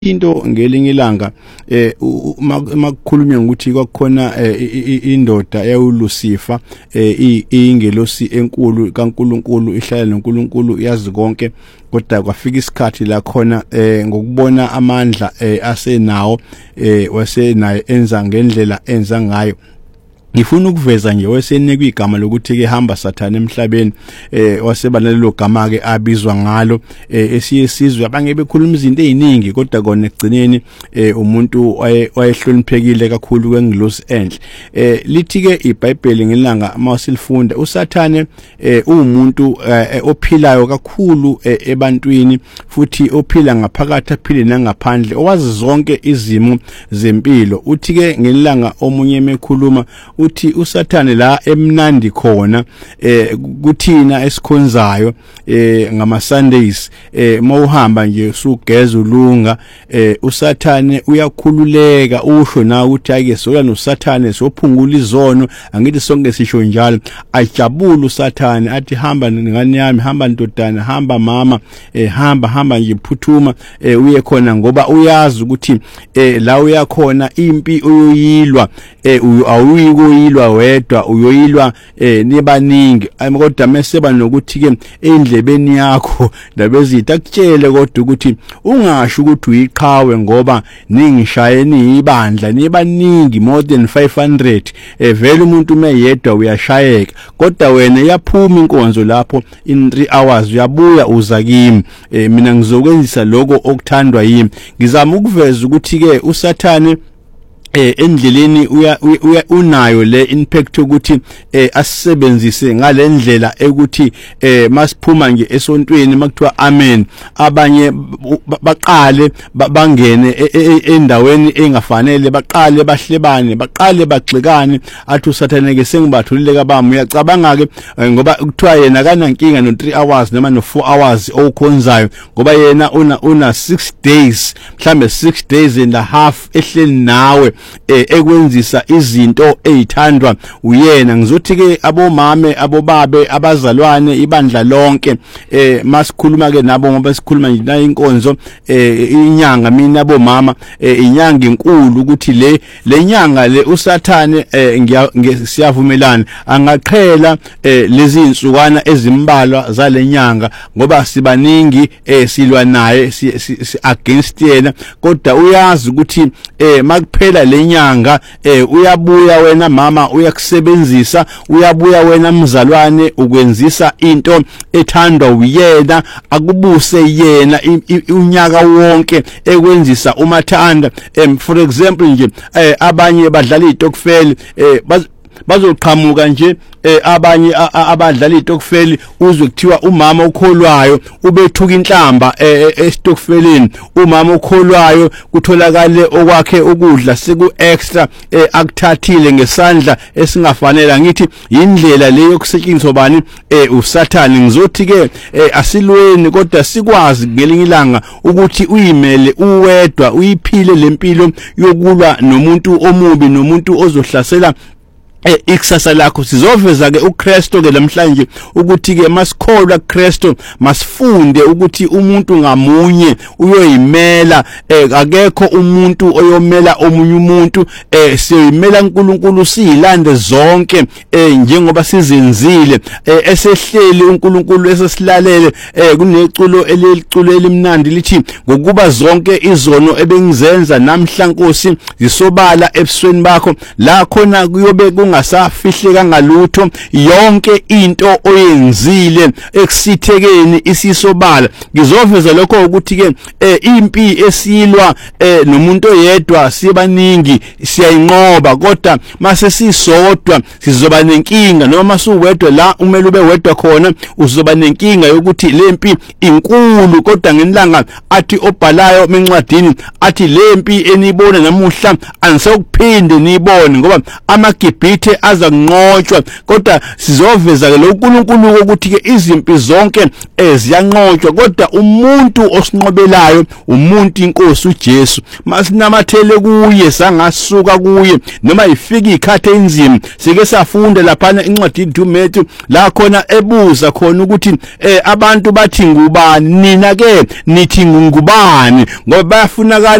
into ngelinye ilanga makukhulunywa ukuthi kwakhona indoda eyawuLucifer ingelosi enkulu kaNkuluNkulu ihlala noNkuluNkulu yazi konke kodwa kwafika isikhathi la khona ngokubona amandla asenawo wasenayo enza ngendlela enza ngayo. Ngifuna ukuveza nje wesenike igama lokuthi ke hamba sathana emhlabeni waseba nalelo gama ke abizwa ngalo esiyesizwe abange bekhuluma izinto eziningi kodwa kona egcineni umuntu wayehloniphekile kakhulu kwengilosi enhle. Lithi ke iBhayibheli ngelanga mawasilifunda uSathane umuntu ophilayo kakhulu ebantwini futhi ophila ngaphakathi aphile nangaphandle owazi zonke izimo zempilo. Uthi ke ngelanga omunye emekhuluma uthi uSathane la emnandi khona kuthina esikhonzayo ngama Sundays mawuhamba nje usugeza ulunga uSathane uyakhululeka usho na ukuthi ake sola noSathane sophungula izono angithi sonke sisho njalo ajabula uSathane athi hamba ngane yami hamba ndodana hamba mama hamba nje phuthuma uye khona ngoba uyazi ukuthi la uyakhona impi uyoyilwa awuyikoyilwa wedwa uyoyilwa nibaningi kodwa meseba nokuthi ke endlebeni yakho ndabezitha akutshele kodwa ukuthi ungasho ukuthi uyiqhawe ngoba ningishayeni ibandla nibaningi more than 500 vele umuntu meyedwa uyashayeka kodwa wena yaphuma inkonzo lapho in 3 hours uyabuya uza kimi mina ngizokwenzisa lokho okuthandwa yimi. Ngizama ukuveza ukuthi ke uSathane endleleni unayo le impact ukuthi asisebenzise ngalendlela ukuthi masiphuma nje esontweni makuthiwa amen abanye baqale bangene endaweni engafanele baqale bahlebane baqale bagxikane athi uSathane ke sengibathulile kabami uyacabanga ke ngoba kuthiwa yena kanankinga no 3 hours noma no 4 hours okhonzayo ngoba yena una 6 days mhlambe 6 days and a half ehleli nawe ekwenzisa izinto ezithandwa uyena. Ngizothi ke abomame abobabe abazalwane ibandla lonke masikhuluma ke nabo ngoba sikhuluma nje na inkonzo inyanga mina abomama inyanga enkulu ukuthi le nyanga le uSathane siyavumelana angaqhela lezi insukwana ezimbalwa zalenyanga ngoba sibaningi silwa naye against yena kodwa uyazi ukuthi makuphela lenyanga uyabuya wena mama uyakusebenzisa uyabuya wena mzalwane ukwenzisa into ethandwa uyena akubuse yena unyaka wonke ekwenzisa umathanda. For example nje abanye badlala itokfeli bazoqhamuka nje abanye abadlala itokfeli uzwe kuthiwa umama okholwayo ubethuka inhlamba esitokfeleni umama okholwayo kutholakale okwakhe ukudla siku extra akuthathile ngesandla esingafanele. Ngithi indlela leyo yokusetshenziswa bani uSathane. Ngizothi ke asilweni kodwa sikwazi ngelinye ilanga ukuthi uyimele uwedwa uyiphile lempilo yokulwa nomuntu omubi nomuntu ozohlasela ikusasa lakho. Sizoveza ke uKristu ke namhlanje ukuthi ke masikholwa kuKristu masifunde ukuthi umuntu ngamunye uyoyimela akekho umuntu oyomela omunye umuntu siyimela uNkulunkulu siyilande zonke njengoba sizenzile esehleli uNkulunkulu esesilalele kuneculo elimnandi lithi ngokuba zonke izono ebengizenza namhla Nkosi zisobala ebusweni bakho la khona kuyobe ungasafihle kangalutho yonke into oyenzile ekusithekeni isisobala. Ngizoveza lokho ukuthi ke impi esilwa nomuntu oyedwa sibaningi siyayinqoba kodwa mase sisodwa sizoba nenkinga noma masuwedwa la umele ube wedwa khona uzoba nenkinga yokuthi lempi inkulu kodwa ngenilanga athi obhalayo encwadini athi lempi enibona namuhla anisokuphinde niyibone ngoba amagibhithe sithe aza kunqotshwa kodwa sizoveza ke lo uNkulunkulu ukuthi ke izimpi zonke ziyanqotshwa kodwa umuntu osinqobelayo umuntu inkosi uJesu masinamathele kuye sangasuka kuye noma ifika ikhathe inzima sike safunda lapha incwadi uMatthew la khona ebuza khona ukuthi abantu bathi ngubani nina ke nithi ngubani ngoba bayafunakala